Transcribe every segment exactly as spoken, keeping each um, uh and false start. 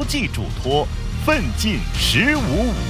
际嘱托，奋进十五五。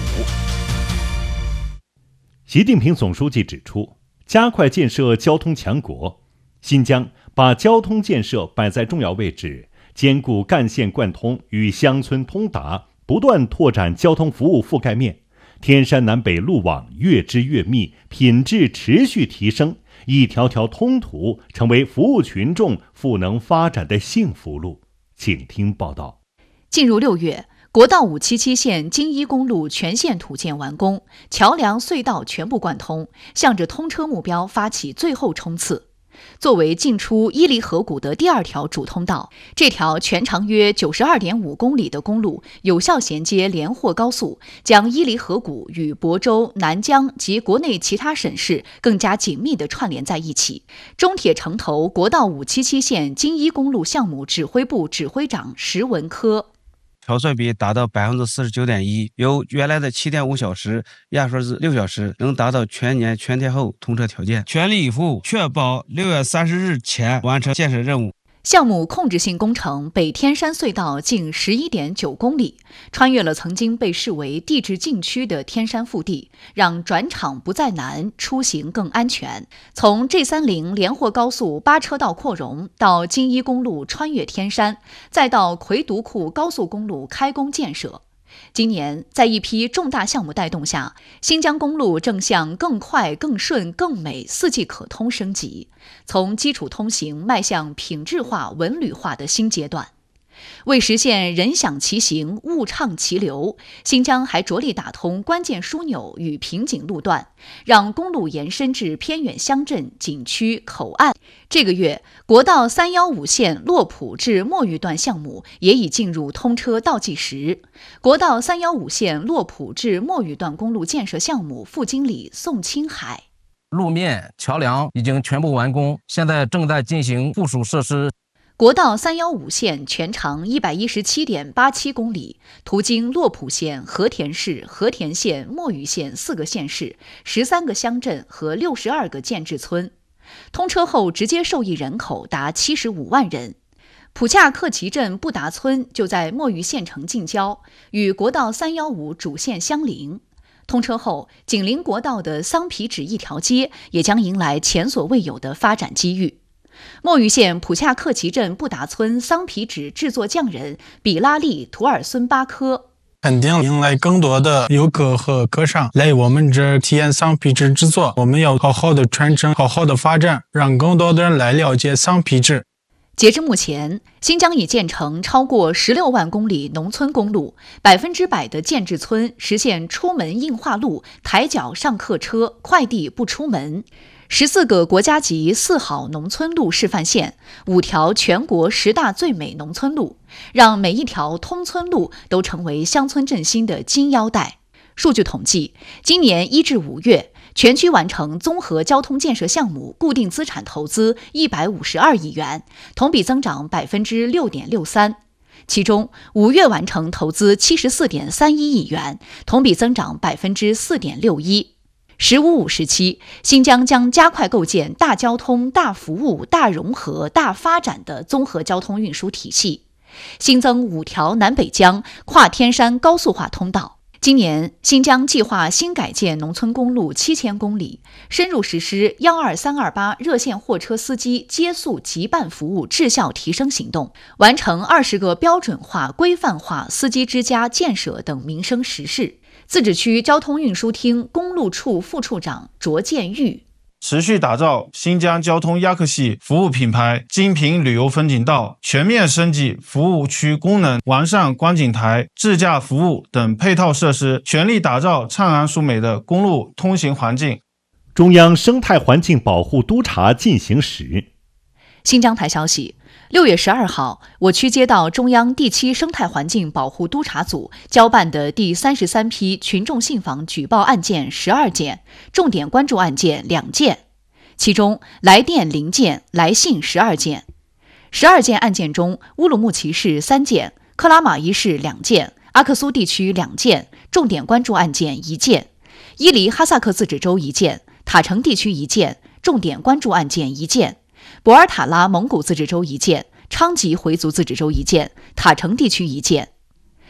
习近平总书记指出，加快建设交通强国，新疆把交通建设摆在重要位置，兼顾干线贯通与乡村通达，不断拓展交通服务覆盖面，天山南北路网越织越密，品质持续提升，一条条通途成为服务群众赋能发展的幸福路。请听报道。 进入六月，国道五七七线京伊公路全线土建完工，桥梁隧道全部贯通，向着通车目标发起最后冲刺。作为进出伊犁河谷的第二条主通道，这条全长约 九十二点五公里的公路有效衔接连霍高速，将伊犁河谷与亳州、南疆及国内其他省市更加紧密地串联在一起。中铁城投国道五七七线京伊公路项目指挥部指挥长石文科。 调帅比达到 百分之四十九点一， 由原来的 七点五小时压缩至六小时，能达到全年全天候通车条件，全力以赴确保六月三十日前完成建设任务。 项目控制性工程北天山隧道近 十一点九公里，穿越了曾经被视为地质禁区的天山腹地，让转场不再难，出行更安全。从 G 三十 连霍高速八车道扩容到京伊公路穿越天山，再到魁独库高速公路开工建设。今年，在一批重大项目带动下，新疆公路正向更快、更顺、更美、四季可通升级，从基础通行迈向品质化、文旅化的新阶段。为实现人享其行、物畅其流，新疆还着力打通关键枢纽与瓶颈路段，让公路延伸至偏远乡镇、景区、口岸。这个月，国道三一五线洛普至墨峪段项目也已进入通车倒计时。国道三一五线洛普至墨峪段公路建设项目副经理宋青海： 路面、桥梁已经全部完工，现在正在进行附属设施。 国道三一五线全长 一百一十七点八七公里，途经洛普县、和田市、和田县、墨峪县四个县市、十三个乡镇和六十二个建制村。通车后直接受益人口达七十五万人。普恰克旗镇布达村就在墨峪县城近郊，与国道三一五主线相邻。通车后，紧邻国道的桑皮纸一条街也将迎来前所未有的发展机遇。墨峪县普恰克旗镇布达村桑皮纸制作匠人比拉利图尔孙巴科： 肯定迎来更多的游客和客商来我们这体验桑皮纸制作。我们要好好的传承，好好的发展，让更多的人来了解桑皮纸。 截至目前，新疆已建成超过十六万公里农村公路，百分之百的建制村实现出门硬化路，抬脚上客车，快递不出门。十四个国家级四好农村路示范线，五条全国十大最美农村路，让每一条通村路都成为乡村振兴的金腰带。数据统计，今年一至五月，全区完成综合交通建设项目固定资产投资一百五十二亿元，同比增长 百分之六点六三。其中，五月完成投资 七十四点三一亿元，同比增长 百分之四点六一。十五五时期，新疆将加快构建大交通、大服务、大融合、大发展的综合交通运输体系，新增五条南北疆跨天山高速化通道。今年，新疆计划新改建农村公路七千公里，深入实施一二三二八热线货车司机接送急办服务质效提升行动，完成二十个标准化、规范化司机之家建设等民生实事。自治区交通运输厅公路处副处长卓建玉： 持续打造新疆交通亚克系服务品牌，精品旅游风景道，全面升级服务区功能，完善观景台、自驾服务等配套设施，全力打造灿烂殊美的公路通行环境。 中央生态环境保护督查进行时。 新疆台消息，六月十二号，我区接到中央第七生态环境保护督查组交办的第三十三批群众信访举报案件十二件，重点关注案件两件，其中来电零件、来信十二件。十二件案件中，乌鲁木齐市三件，克拉玛依市两件，阿克苏地区两件，重点关注案件一件；伊犁哈萨克自治州一件，塔城地区一件，重点关注案件一件；博尔塔拉蒙古自治州一件，昌吉回族自治州一件，塔城地区一件。